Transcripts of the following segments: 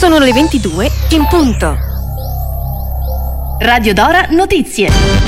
Sono le 22 in punto. Radio Dora Notizie.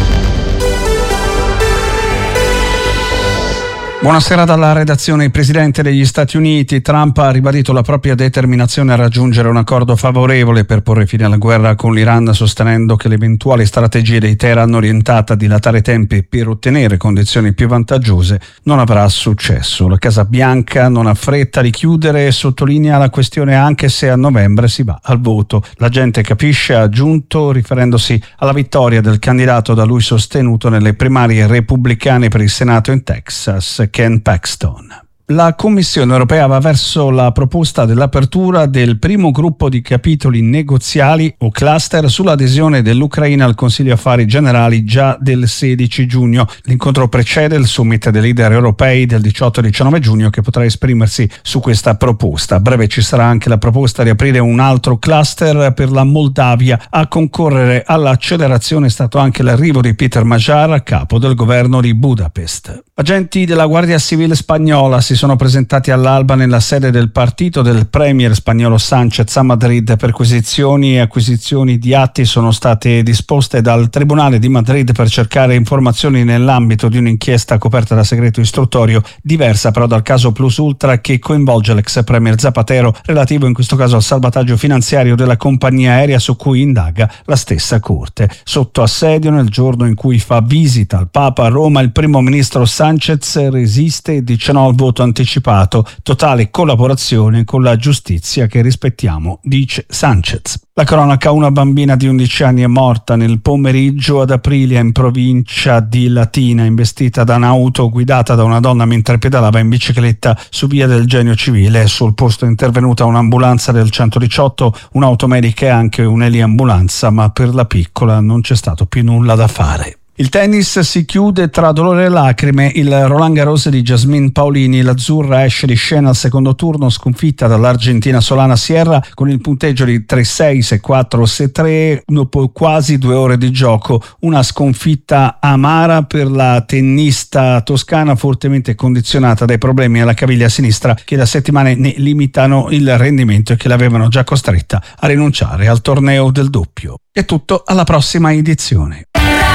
Buonasera dalla redazione. Il presidente degli Stati Uniti, Trump, ha ribadito la propria determinazione a raggiungere un accordo favorevole per porre fine alla guerra con l'Iran, sostenendo che l'eventuale strategia di Teheran orientata a dilatare i tempi per ottenere condizioni più vantaggiose non avrà successo. La Casa Bianca non ha fretta di chiudere e sottolinea la questione anche se a novembre si va al voto. La gente capisce, ha aggiunto, riferendosi alla vittoria del candidato da lui sostenuto nelle primarie repubblicane per il Senato in Texas, Ken Paxton. La Commissione europea va verso la proposta dell'apertura del primo gruppo di capitoli negoziali o cluster sull'adesione dell'Ucraina al Consiglio Affari Generali già del 16 giugno. L'incontro precede il summit dei leader europei del 18 e 19 giugno che potrà esprimersi su questa proposta. A breve ci sarà anche la proposta di aprire un altro cluster per la Moldavia. A concorrere all'accelerazione è stato anche l'arrivo di Peter Major, capo del governo di Budapest. Agenti della Guardia Civile spagnola si sono presentati all'alba nella sede del partito del premier spagnolo Sánchez a Madrid. Perquisizioni e acquisizioni di atti sono state disposte dal Tribunale di Madrid per cercare informazioni nell'ambito di un'inchiesta coperta da segreto istruttorio, diversa però dal caso Plus Ultra che coinvolge l'ex premier Zapatero, relativo in questo caso al salvataggio finanziario della compagnia aerea su cui indaga la stessa Corte. Sotto assedio nel giorno in cui fa visita al Papa a Roma, il primo ministro Sánchez resiste e dice no al voto anticipato, totale collaborazione con la giustizia che rispettiamo, dice Sánchez. La cronaca: una bambina di 11 anni è morta nel pomeriggio ad Aprilia in provincia di Latina, investita da un'auto guidata da una donna mentre pedalava in bicicletta su via del Genio Civile. Sul posto è intervenuta un'ambulanza del 118, un'automedica e anche un'eliambulanza, ma per la piccola non c'è stato più nulla da fare. Il tennis si chiude tra dolore e lacrime. Il Roland Garros di Jasmine Paolini, l'azzurra esce di scena al secondo turno sconfitta dall'argentina Solana Sierra con il punteggio di 3-6, 6-4, 6-3 dopo quasi 2 ore di gioco. Una sconfitta amara per la tennista toscana, fortemente condizionata dai problemi alla caviglia sinistra che da settimane ne limitano il rendimento e che l'avevano già costretta a rinunciare al torneo del doppio. È tutto, alla prossima edizione.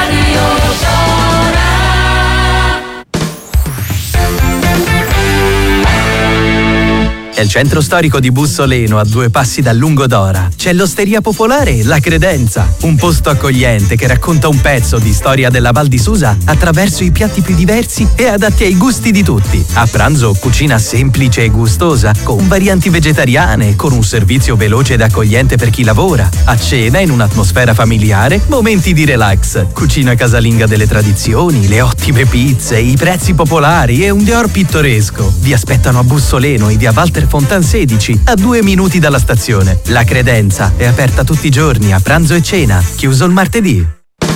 Nel centro storico di Bussoleno, a 2 passi dal Lungodora, c'è l'Osteria Popolare La Credenza, un posto accogliente che racconta un pezzo di storia della Val di Susa attraverso i piatti più diversi e adatti ai gusti di tutti. A pranzo cucina semplice e gustosa, con varianti vegetariane, con un servizio veloce ed accogliente per chi lavora. A cena, in un'atmosfera familiare, momenti di relax, cucina casalinga delle tradizioni, le ottime pizze, i prezzi popolari e un décor pittoresco. Vi aspettano a Bussoleno, in via Walter Fontan 16, a 2 minuti dalla stazione. La Credenza è aperta tutti i giorni a pranzo e cena, chiuso il martedì.